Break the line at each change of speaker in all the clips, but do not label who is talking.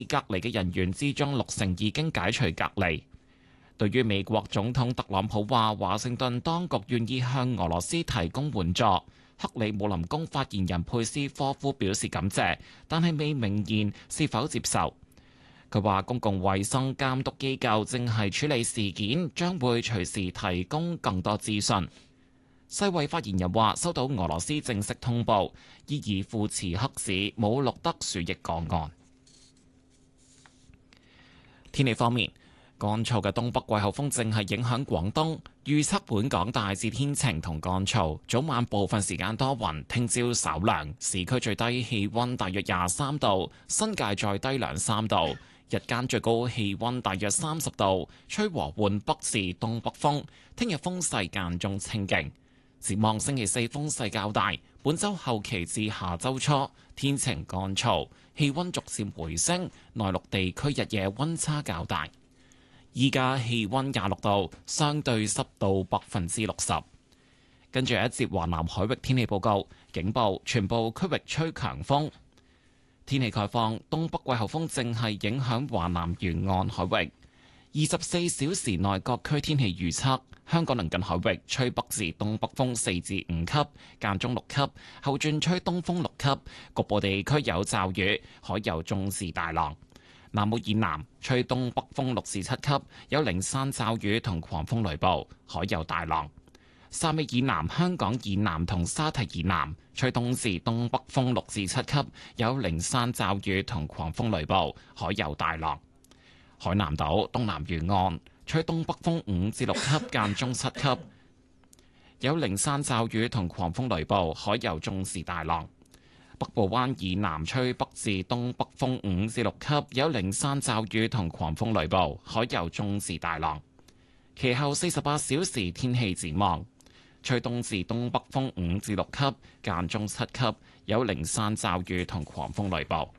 隔離嘅人員之中60%已經解除隔離。對於美國總統特朗普話華盛頓當局願意向俄羅斯提供援助，克里姆林宮發言人佩斯科夫表示感謝，但係未明言是否接受。佢話公共衛生監督機構正係處理事件，將會隨時提供更多資訊。世衛發言人話收到俄羅斯正式通報，伊爾庫茨克市冇錄得鼠疫個案。天氣方面，乾燥嘅東北季候風正係影響廣東，預測本港大致天晴同乾燥，早晚部分時間多雲，聽朝稍涼，市區最低氣溫大約23度，新界再低2-3度，日間最高氣溫大約30度，吹和緩北至東北風，聽日風勢間中清勁。展望星期四風勢較大，本週後期至下週初天晴乾燥，氣溫逐漸回升，內陸地區日夜溫差較大。依家氣溫26度，相對濕度60%。跟住一節華南海域天氣報告，警報全部區域吹強風。天氣概況，東北季候風正係影響華南沿岸海域。24小時內各區天氣預測：香港鄰近海域吹北至東北風4至5級，間中6級，後轉吹東風6級，局部地區有驟雨，海有中至大浪。南澳以南吹東北風6至7級，有零散驟雨同狂風雷暴，海有大浪。汕尾以南、香港以南同沙堤以南吹東至東北風6至7級，有零散驟雨同狂風雷暴，海有大浪。海南島東南沿岸吹東北風5至6級，間中7級，有零散驟雨同狂風雷暴，海有中至大浪。北部灣以南吹北至東北風5至6級，有零散驟雨同狂風雷暴，海有中至大浪。其後48小時天氣展望，吹東至東北風5至6級，間中7級，有零散驟雨同狂風雷暴。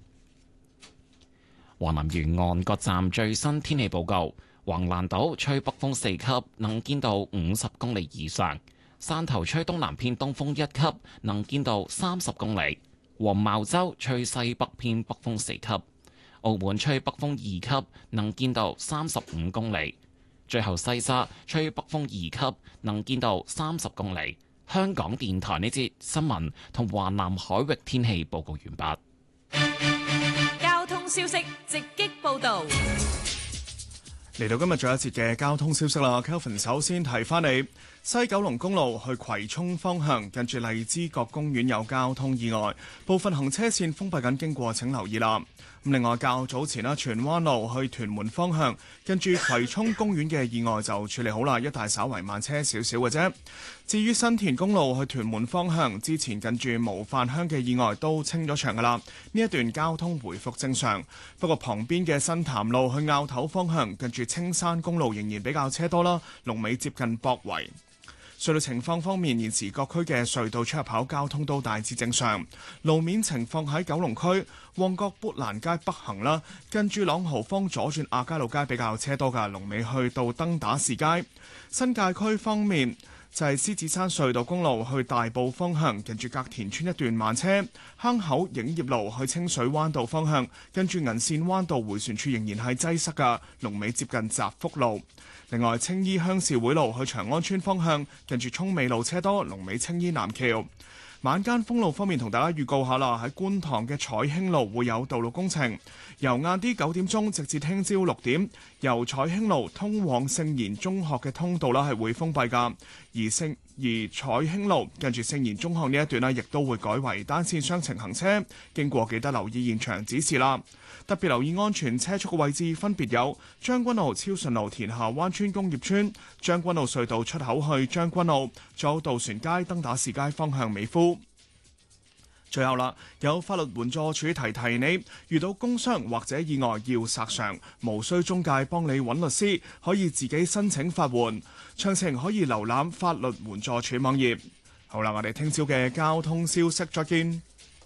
華南沿岸各站最新天氣報告：橫瀾島吹北風4級，能見度50公里以上；汕頭吹東南偏東風1級，能見度30公里；黃茅洲吹西北偏北風4級；澳門吹北風2級，能見度35公里；最後西沙吹北風2級，能見度30公里。香港電台呢節新聞同華南海域天氣報告完畢。
交通消息直擊報道。
嚟到今日最後一節嘅交通消息啦 ，Kelvin 首先提翻你，西九龍公路去葵涌方向，近住荔枝角公園有交通意外，部分行車線封閉緊，經過請留意啦。另外較早前荃灣路去屯門方向，近住葵涌公園嘅意外就處理好啦，一帶稍為慢車少少嘅啫。至於新田公路去屯門方向，之前近住模範鄉嘅意外都清咗場噶啦，呢一段交通回復正常。不過旁邊嘅新潭路去坳頭方向，近住青山公路仍然比較車多啦，龍尾接近博圍。隧道情況方面，現時各區嘅隧道出入口交通都大致正常。路面情況喺九龍區旺角砵蘭街北行啦，近住朗豪坊左轉亞皆老街比較車多㗎，龍尾去到登打士街。新界區方面就係獅子山隧道公路去大埔方向，近住隔田村一段慢車；坑口影業路去清水灣道方向，近住銀線灣道迴旋處仍然係擠塞㗎，龍尾接近澤福路。另外，青衣鄉事會路去長安村方向，近住涌尾路車多，龍尾青衣南橋。晚間封路方面，同大家預告下啦，喺觀塘嘅彩興路會有道路工程，由晏啲9點鐘直至聽朝6點，由彩興路通往聖賢中學嘅通道啦係會封閉㗎，而彩興路近住聖賢中學呢一段呢，亦都會改為單線雙程行車，經過記得留意現場指示啦。特別留意安全車速嘅位置分別有將軍澳超順路田下灣村工業村、將軍澳隧道出口去將軍澳，仲有渡船街登打士街方向美孚。最後啦，有法律援助署提提你，遇到工傷或者意外要索償，無需中介幫你揾律師，可以自己申請法援。詳情可以瀏覽法律援助署網頁。好啦，我哋聽朝嘅交通消息再見。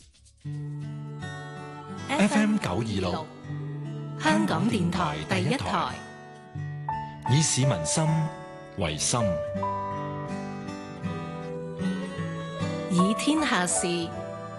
FM 926香港電台第一台，以市民心為心，
以天下事